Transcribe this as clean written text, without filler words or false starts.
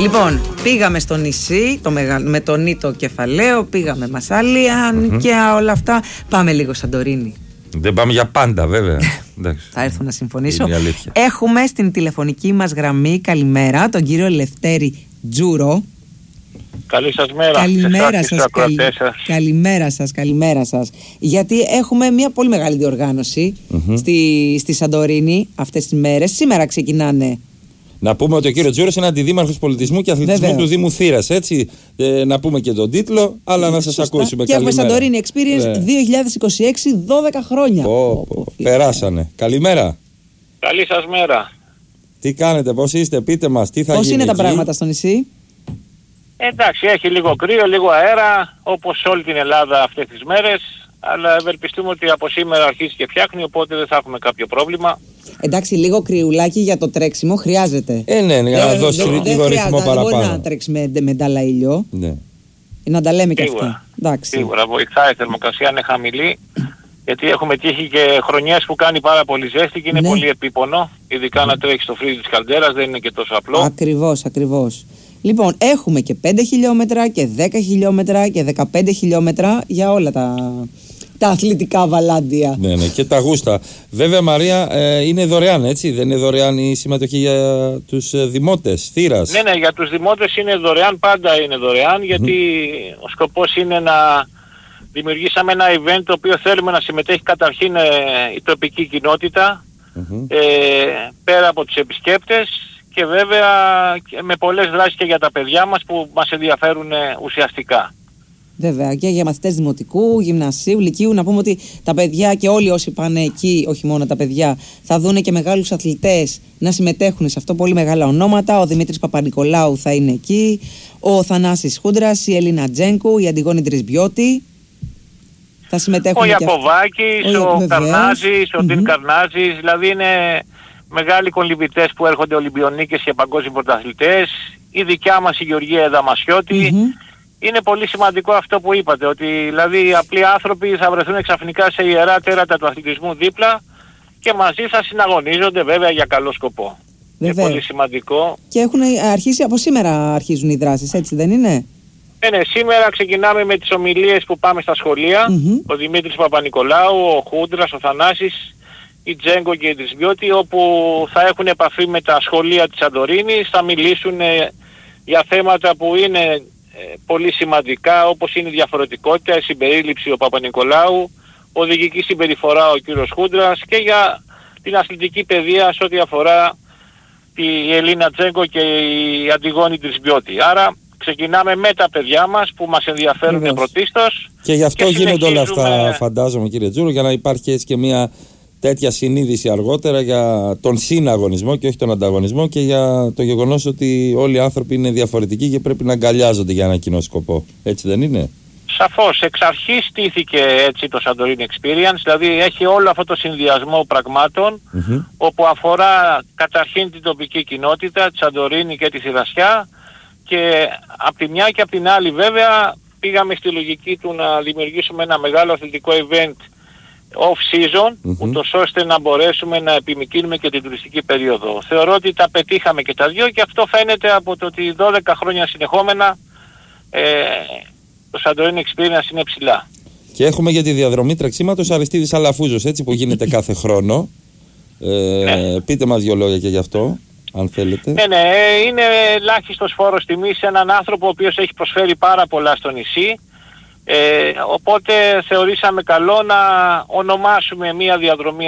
Λοιπόν, πήγαμε στο νησί με τον Νίτο Κεφαλαίο, πήγαμε Μασάλια και όλα αυτά. Πάμε λίγο Σαντορίνη. Δεν πάμε για πάντα, βέβαια. Θα έρθω να συμφωνήσω. Έχουμε στην τηλεφωνική μας γραμμή, καλημέρα, τον κύριο Λευτέρη Τζούρο. Καλή σας μέρα. Καλημέρα σας. Γιατί έχουμε μια πολύ μεγάλη διοργάνωση στη Σαντορίνη αυτές τις μέρες. Σήμερα ξεκινάνε. Να πούμε ότι ο κύριος Τζούρος είναι αντιδήμαρχος πολιτισμού και αθλητισμού του Δήμου Θήρας. Έτσι, να πούμε και τον τίτλο, αλλά να σας ακούσουμε. Και έχουμε Σαντορίνη Experience 2026, 12 χρόνια. Περάσανε. Καλημέρα. Καλή σας μέρα. Τι κάνετε, πώς είστε, πείτε μας, τι θα γίνει. Πώς είναι τα εκεί πράγματα στο νησί? Εντάξει, έχει λίγο κρύο, λίγο αέρα, όπως σε όλη την Ελλάδα αυτές τις μέρες. Αλλά ευελπιστούμε ότι από σήμερα αρχίζει και φτιάχνει, οπότε δεν θα έχουμε κάποιο πρόβλημα. Εντάξει, λίγο κρυουλάκι για το τρέξιμο χρειάζεται. Ναι, για να δώσει λίγο ρυθμό παραπάνω. Δεν μπορεί να τρέξει με ντάλα ήλιο. Ναι. Να τα λέμε και αυτά. Σίγουρα, βοηθάει η θερμοκρασία, είναι χαμηλή. Γιατί έχουμε τύχει και χρονιές που κάνει πάρα πολύ ζέστη και είναι πολύ επίπονο. Ειδικά να τρέχει στο φρύδι της καλτέρας, δεν είναι και τόσο απλό. Ακριβώς. Λοιπόν, έχουμε και 5 χιλιόμετρα και 10 χιλιόμετρα και 15 χιλιόμετρα για όλα τα αθλητικά βαλάντια. Ναι, και τα γούστα. Βέβαια, Μαρία, είναι δωρεάν, έτσι? Δεν είναι δωρεάν η συμμετοχή για τους δημότες Θήρας? Ναι, για τους δημότες είναι δωρεάν, πάντα είναι δωρεάν, γιατί ο σκοπός είναι να δημιουργήσαμε ένα event το οποίο θέλουμε να συμμετέχει καταρχήν η τοπική κοινότητα, πέρα από τους επισκέπτες, και βέβαια με πολλές δράσεις και για τα παιδιά μας που μας ενδιαφέρουν ουσιαστικά. Βέβαια, και για μαθητές δημοτικού, γυμνασίου, λυκείου. Να πούμε ότι τα παιδιά και όλοι όσοι πάνε εκεί, όχι μόνο τα παιδιά, θα δουν και μεγάλους αθλητές να συμμετέχουν σε αυτό, πολύ μεγάλα ονόματα. Ο Δημήτρης Παπα-Νικολάου θα είναι εκεί, ο Θανάσης Χούντρας, η Ελίνα Τζένκου, η Αντιγόνη Τρισμπιώτη. Θα συμμετέχουν ο Ιακωβάκης, ο Καρνάζης, ο Ντίν Καρνάζης, δηλαδή είναι μεγάλοι κολυμβητές που έρχονται Ολυμπιονίκες και παγκόσμιοι πρωταθλητές. Η δικιά μας η Γεωργία Δαμασιώτη. Είναι πολύ σημαντικό αυτό που είπατε, ότι δηλαδή οι απλοί άνθρωποι θα βρεθούν ξαφνικά σε ιερά τέρατα του αθλητισμού δίπλα και μαζί θα συναγωνίζονται, βέβαια, για καλό σκοπό. Είναι πολύ σημαντικό. Και έχουν αρχίσει, από σήμερα αρχίζουν οι δράσεις, έτσι δεν είναι? Ναι, σήμερα ξεκινάμε με τις ομιλίες που πάμε στα σχολεία. Ο Δημήτρης Παπα-Νικολάου, ο Χούντρας, ο Θανάσης, η Τζέγκο και η Τρισμπιώτη, όπου θα έχουν επαφή με τα σχολεία της Σαντορίνης, θα μιλήσουν για θέματα που είναι πολύ σημαντικά, όπως είναι η διαφορετικότητα, η συμπερίληψη ο Παπα-Νικολάου, οδηγική συμπεριφορά ο κύριος Χούντρας, και για την αθλητική παιδεία σε ό,τι αφορά η Ελίνα Τζέγκο και η Αντιγόνη Τρισμπιώτη. Άρα ξεκινάμε με τα παιδιά μας που μας ενδιαφέρουν πρωτίστως. Και γι' αυτό γίνονται όλα αυτά, φαντάζομαι, κύριε Τζούρο, για να υπάρχει έτσι και μια τέτοια συνείδηση αργότερα για τον συναγωνισμό και όχι τον ανταγωνισμό, και για το γεγονός ότι όλοι οι άνθρωποι είναι διαφορετικοί και πρέπει να αγκαλιάζονται για ένα κοινό σκοπό. Έτσι δεν είναι? Σαφώς. Εξ αρχής στήθηκε έτσι το Santorini Experience, δηλαδή έχει όλο αυτό το συνδυασμό πραγμάτων, όπου αφορά καταρχήν την τοπική κοινότητα, τη Σαντορίνη και τη Θηρασιά, και από τη μια και από την άλλη βέβαια πήγαμε στη λογική του να δημιουργήσουμε ένα μεγάλο αθλητικό event off-season, ούτως ώστε να μπορέσουμε να επιμικρύνουμε και την τουριστική περίοδο. Θεωρώ ότι τα πετύχαμε και τα δυο, και αυτό φαίνεται από το ότι 12 χρόνια συνεχόμενα το Santorini Experience είναι ψηλά. Και έχουμε για τη διαδρομή τρεξίματος Αριστίδης Αλαφούζος, έτσι, που γίνεται κάθε χρόνο. Πείτε μας δύο λόγια και γι' αυτό, αν θέλετε. Ναι, είναι ελάχιστος φόρος τιμής σε έναν άνθρωπο ο οποίος έχει προσφέρει πάρα πολλά στο νησί. Οπότε θεωρήσαμε καλό να ονομάσουμε μια διαδρομή